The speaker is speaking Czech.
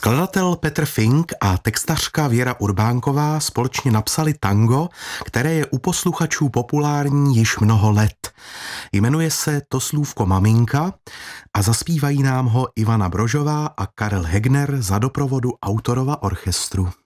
Skladatel Petr Fink a textařka Věra Urbánková společně napsali tango, které je u posluchačů populární již mnoho let. Jmenuje se To slůvko maminka a zaspívají nám ho Ivana Brožová a Karel Hegner za doprovodu Autorova orchestru.